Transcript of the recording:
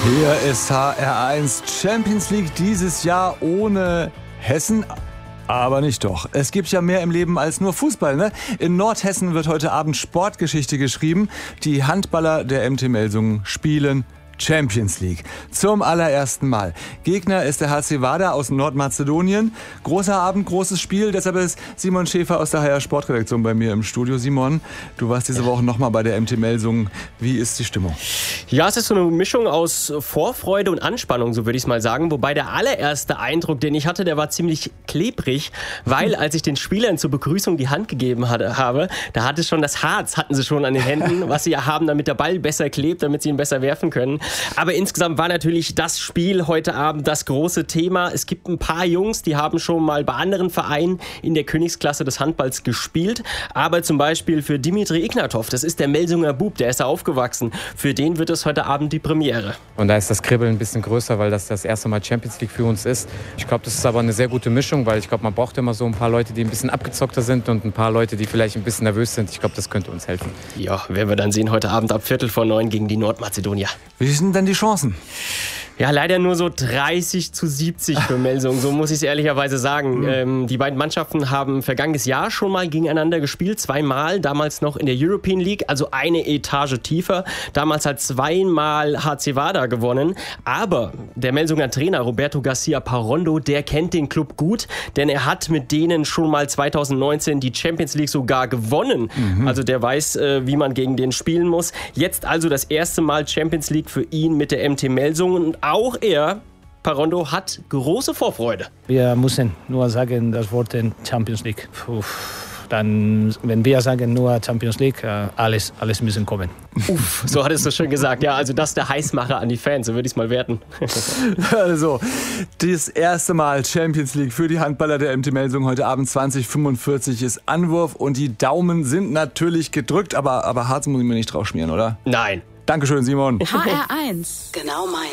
Hier ist HR1 Champions League dieses Jahr ohne Hessen. Aber nicht doch. Es gibt ja mehr im Leben als nur Fußball, ne? In Nordhessen wird heute Abend Sportgeschichte geschrieben. Die Handballer der MT Melsungen spielen Champions League. Zum allerersten Mal. Gegner ist der HC Vardar aus Nordmazedonien. Großer Abend, großes Spiel. Deshalb ist Simon Schäfer aus der HR Sportredaktion bei mir im Studio. Simon, du warst diese Woche nochmal bei der MT Melsungen. Wie ist die Stimmung? Ja, es ist so eine Mischung aus Vorfreude und Anspannung, so würde ich es mal sagen. Wobei der allererste Eindruck, den ich hatte, der war ziemlich klebrig, weil als ich den Spielern zur Begrüßung die Hand gegeben habe, da hatte schon das Harz, hatten sie schon an den Händen, was sie ja haben, damit der Ball besser klebt, damit sie ihn besser werfen können. Aber insgesamt war natürlich das Spiel heute Abend das große Thema. Es gibt ein paar Jungs, die haben schon mal bei anderen Vereinen in der Königsklasse des Handballs gespielt. Aber zum Beispiel für Dimitri Ignatov, das ist der Melsunger Bub, der ist da aufgewachsen. Für den wird es heute Abend die Premiere. Und da ist das Kribbeln ein bisschen größer, weil das erste Mal Champions League für uns ist. Ich glaube, das ist aber eine sehr gute Mischung, weil ich glaube, man braucht immer so ein paar Leute, die ein bisschen abgezockter sind und ein paar Leute, die vielleicht ein bisschen nervös sind. Ich glaube, das könnte uns helfen. Ja, werden wir dann sehen heute Abend ab 8:45 gegen die Nordmazedonier. Wie sind denn die Chancen? Ja, leider nur so 30:70 für Melsungen, so muss ich es ehrlicherweise sagen. Die beiden Mannschaften haben vergangenes Jahr schon mal gegeneinander gespielt, zweimal, damals noch in der European League, also eine Etage tiefer. Damals hat zweimal HC Vardar gewonnen, aber der Melsunger Trainer Roberto Garcia Parrondo, der kennt den Club gut, denn er hat mit denen schon mal 2019 die Champions League sogar gewonnen. Also der weiß, wie man gegen den spielen muss. Jetzt also das erste Mal Champions League für ihn mit der MT Melsungen und auch er, Parrondo, hat große Vorfreude. Wir müssen nur sagen, das Wort Champions League. Dann, wenn wir sagen nur Champions League, alles müssen kommen. So hattest du schon gesagt. Ja, also das ist der Heißmacher an die Fans, so würde ich es mal werten. Also, das erste Mal Champions League für die Handballer der MT Melsungen heute Abend 20:45 ist Anwurf und die Daumen sind natürlich gedrückt, aber Harz muss ich mir nicht drauf schmieren, oder? Nein. Dankeschön, Simon. HR1. Genau meins.